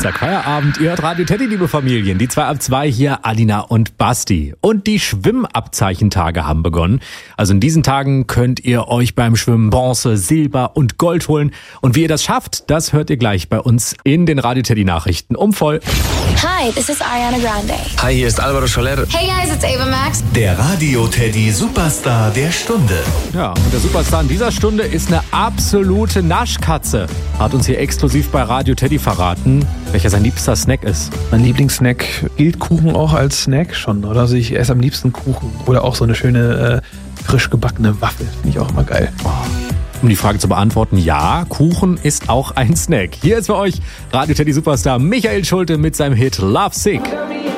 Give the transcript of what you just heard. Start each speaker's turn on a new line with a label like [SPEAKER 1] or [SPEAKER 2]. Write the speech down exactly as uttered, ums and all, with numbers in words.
[SPEAKER 1] Dienstag Feierabend. Ihr hört Radio Teddy, liebe Familien. Die zwei ab zwei hier, Alina und Basti. Und die Schwimmabzeichentage haben begonnen. Also in diesen Tagen könnt ihr euch beim Schwimmen Bronze, Silber und Gold holen. Und wie ihr das schafft, das hört ihr gleich bei uns in den Radio Teddy Nachrichten um voll.
[SPEAKER 2] Hi, this is Ariana Grande.
[SPEAKER 3] Hi, hier ist Alvaro Soler.
[SPEAKER 2] Hey guys, it's Ava Max.
[SPEAKER 4] Der Radio Teddy Superstar der Stunde.
[SPEAKER 1] Ja, und der Superstar in dieser Stunde ist eine absolute Naschkatze. Hat uns hier exklusiv bei Radio Teddy verraten, welcher sein liebster Snack ist.
[SPEAKER 5] Mein Lieblingssnack, gilt Kuchen auch als Snack schon, oder? Also ich esse am liebsten Kuchen oder auch so eine schöne äh, frisch gebackene Waffel. Finde ich auch immer geil.
[SPEAKER 1] Um die Frage zu beantworten, ja, Kuchen ist auch ein Snack. Hier ist für euch Radio Teddy Superstar Michael Schulte mit seinem Hit Love Sick.